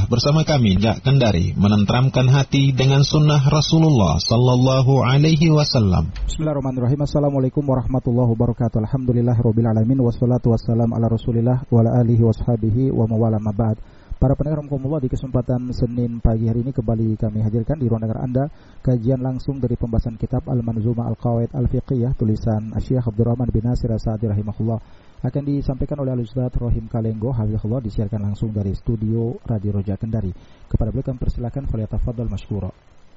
bersama kami Jak Kendari menenteramkan hati dengan sunnah Rasulullah sallallahu alaihi wasallam. Bismillahirrahmanirrahim. Assalamualaikum warahmatullahi wabarakatuh. Alhamdulillahirabbil alamin wassalatu wassalamu ala Rasulillah wa ala alihi washabihi wa mawala ma ba'd. Para pendengar rahimakumullah, di kesempatan Senin pagi hari ini kembali kami hadirkan di ruang dengar Anda kajian langsung dari pembahasan kitab Al-Manzumah Al-Qawaid Al-Fiqhiyah tulisan Syekh Abdurrahman bin Nasir As-Sa'di rahimahullah. Akan disampaikan oleh Al-Ustaz Rohim Kalenggo hafizahullah, disiarkan langsung dari studio Radio Roja Kendari. Kepada beliau kami persilakan, falyatafaddal mashkura.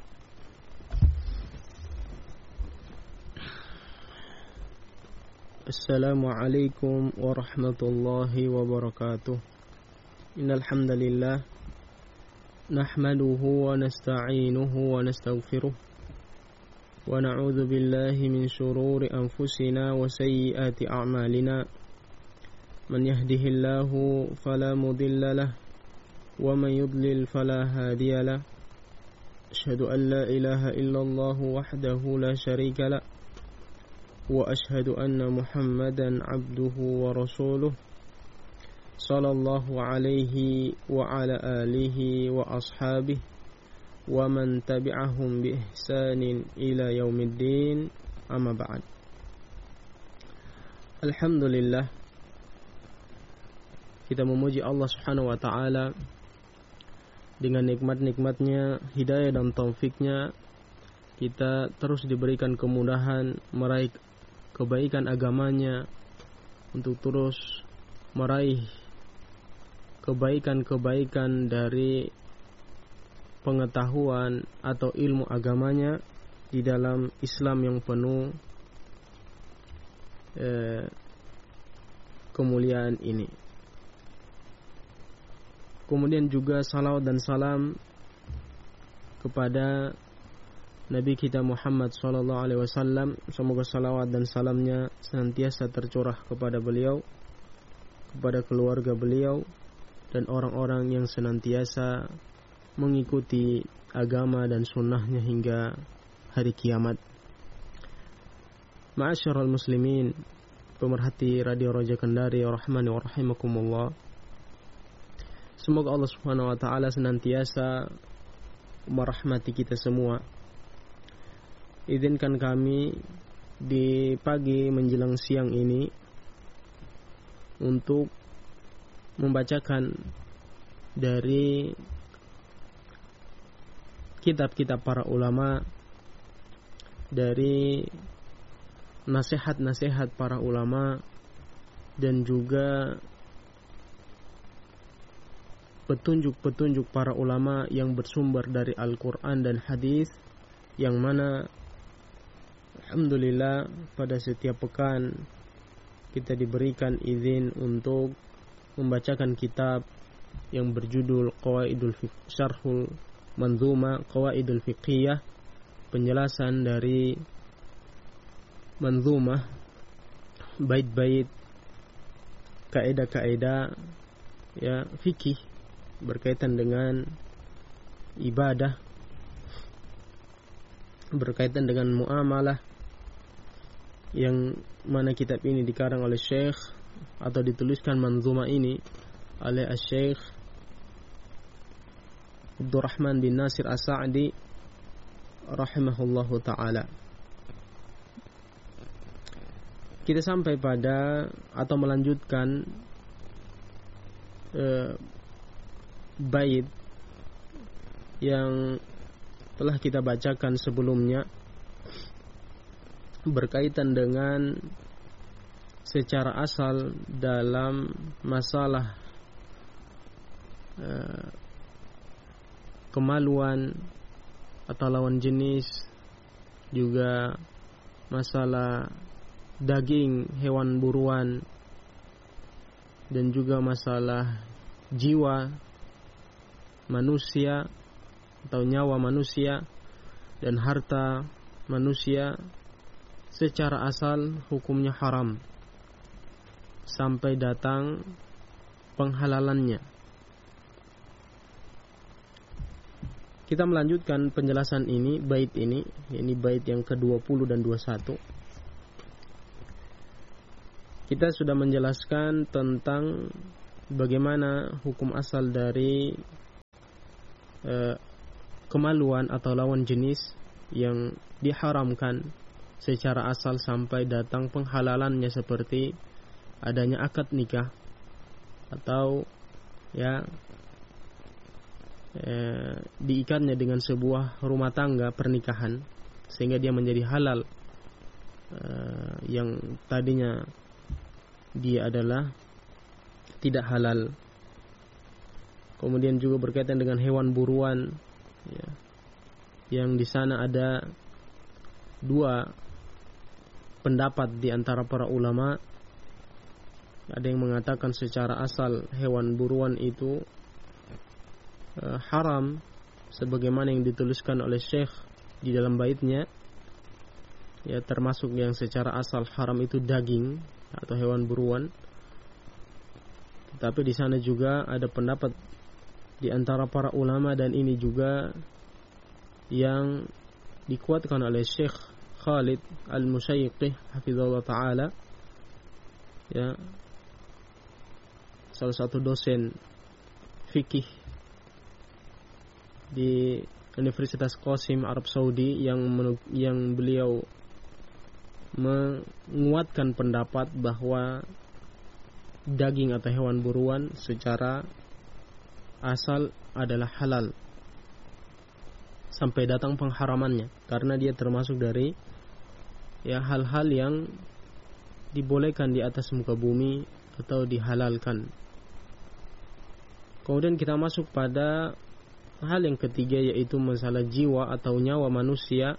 Assalamualaikum warahmatullahi wabarakatuh. Innal hamdalillah nahmaduhu wa nasta'inuhu wa nastaghfiruh wa na'udzu billahi min shururi anfusina wa sayyiati a'malina. Man yahdihillahu fala mudilla lahu wa man yudlil fala hadiya lahu. Asyhadu an la ilaha illallah wahdahu la syarika lahu wa asyhadu anna Muhammadan abduhu wa rasuluh sallallahu alaihi wa ala alihi wa ashabihi wa man tabi'ahum bi ihsanin ila yaumiddin, amma ba'd. Alhamdulillah, kita memuji Allah Subhanahu wa taala dengan nikmat-nikmatnya, hidayah dan taufiknya. Kita terus diberikan kemudahan meraih kebaikan agamanya, untuk terus meraih kebaikan-kebaikan dari pengetahuan atau ilmu agamanya di dalam Islam yang penuh kemuliaan ini. Kemudian juga salawat dan salam kepada Nabi kita Muhammad SAW. Semoga salawat dan salamnya senantiasa tercurah kepada beliau, kepada keluarga beliau, dan orang-orang yang senantiasa mengikuti agama dan sunnahnya hingga hari kiamat. Ma'asyiral muslimin, pemerhati Radio Roja Kendari rahmani wa rahimakumullah. Semoga Allah Subhanahu wa taala senantiasa merahmati kita semua. Izinkan kami di pagi menjelang siang ini untuk membacakan dari kitab-kitab para ulama, dari nasihat-nasihat para ulama, dan juga petunjuk-petunjuk para ulama yang bersumber dari Al-Quran dan Hadis, yang mana alhamdulillah pada setiap pekan kita diberikan izin untuk membacakan kitab yang berjudul Syarhul Manzumah Qawaidul Fiqhiyah, penjelasan dari manzumah, bait-bait, kaidah-kaidah ya fikih berkaitan dengan ibadah, berkaitan dengan muamalah, yang mana kitab ini dikarang oleh Syekh atau dituliskan manzumah ini oleh Syekh Abdurrahman bin Nasir As-Sa'di rahimahullahu ta'ala. Kita sampai pada atau melanjutkan bait yang telah kita bacakan sebelumnya, berkaitan dengan secara asal dalam masalah kemaluan atau lawan jenis, juga masalah daging hewan buruan, dan juga masalah jiwa manusia atau nyawa manusia dan harta manusia. Secara asal hukumnya haram sampai datang penghalalannya. Kita melanjutkan penjelasan ini, bait ini bait yang ke-20 dan 21. Kita sudah menjelaskan tentang bagaimana hukum asal dari kemaluan atau lawan jenis yang diharamkan secara asal sampai datang penghalalannya, seperti adanya akad nikah atau diikatnya dengan sebuah rumah tangga pernikahan sehingga dia menjadi halal, yang tadinya dia adalah tidak halal. Kemudian juga berkaitan dengan hewan buruan, yang di sana ada dua pendapat di antara para ulama. Ada yang mengatakan secara asal hewan buruan itu haram, sebagaimana yang dituliskan oleh Syekh di dalam baitnya, termasuk yang secara asal haram itu daging atau hewan buruan. Tetapi di sana juga ada pendapat di antara para ulama, dan ini juga yang dikuatkan oleh Syekh Khalid Al-Musyayqih hafizahullah ta'ala, salah satu dosen fikih di Universitas Qasim Arab Saudi, yang beliau menguatkan pendapat bahwa daging atau hewan buruan secara asal adalah halal sampai datang pengharamannya, karena dia termasuk dari hal-hal yang dibolehkan di atas muka bumi atau dihalalkan. Kemudian kita masuk pada hal yang ketiga, yaitu masalah jiwa atau nyawa manusia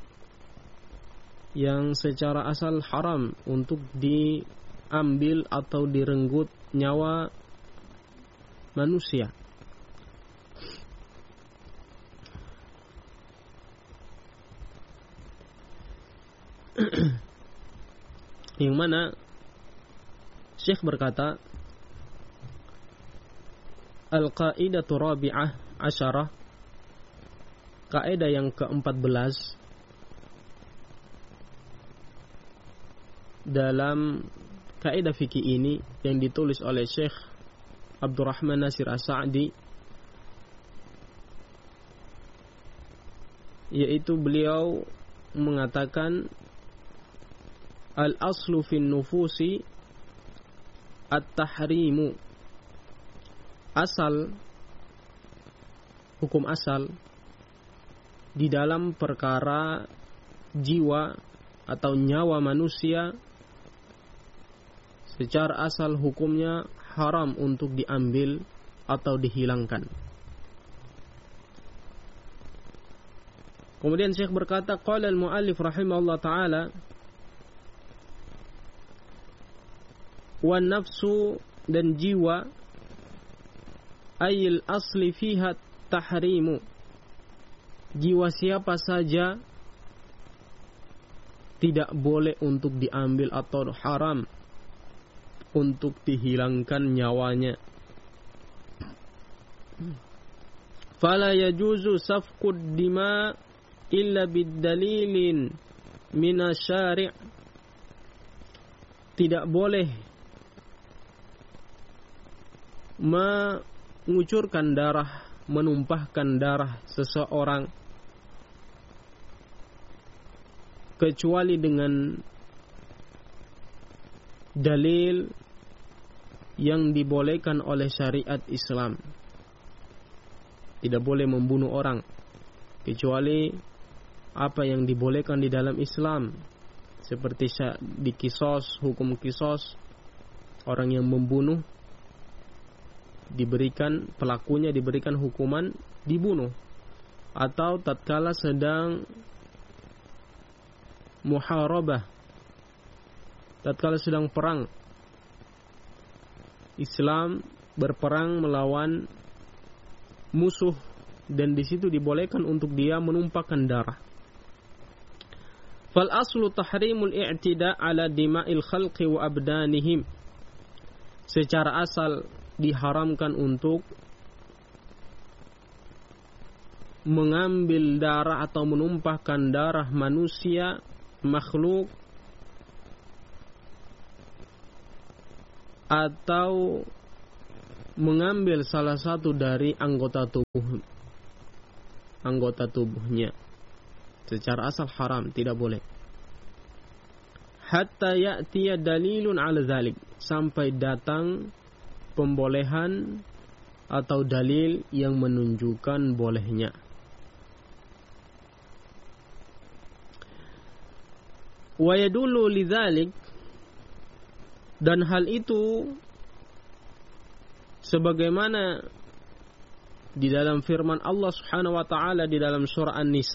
yang secara asal haram untuk diambil atau direnggut nyawa manusia. Yang mana Syekh berkata, Al-Qaidatu Rabi'ah Asyarah, kaidah yang ke-14 dalam kaidah fikih ini yang ditulis oleh Syekh Abdurrahman Nasir As-Sa'di, yaitu beliau mengatakan al-aslu fin nufusi at-tahrimu, asal, hukum asal di dalam perkara jiwa atau nyawa manusia secara asal hukumnya haram untuk diambil atau dihilangkan. Kemudian Syekh berkata, qala al-muallif rahimahullah ta'ala, wan nafsu, dan jiwa, ayil asli fiha tahrimu, jiwa siapa saja tidak boleh untuk diambil atau haram untuk dihilangkan nyawanya. Fala yajuzu safqud dima illa bidalilin minasyari', tidak boleh mengucurkan darah, menumpahkan darah seseorang kecuali dengan dalil yang dibolehkan oleh syariat Islam. Tidak boleh membunuh orang kecuali apa yang dibolehkan di dalam Islam, seperti di kisos, hukum kisos, orang yang membunuh pelakunya diberikan hukuman dibunuh, atau tatkala sedang muharabah, tatkala sedang perang, Islam berperang melawan musuh, dan di situ dibolehkan untuk dia menumpahkan darah. Fal aslu tahrimul i'tida ala dima'il khalqi wa abdanihim, secara asal diharamkan untuk mengambil darah atau menumpahkan darah manusia, makhluk, atau mengambil salah satu dari anggota tubuh anggota tubuhnya. Secara asal haram, tidak boleh. Hatta ya'tiya dalilun ala dzalik, sampai datang pembolehan atau dalil yang menunjukkan bolehnya. Wa yadullu lidzalik, dan hal itu sebagaimana di dalam firman Allah Subhanahu wa taala di dalam surah An-Nisa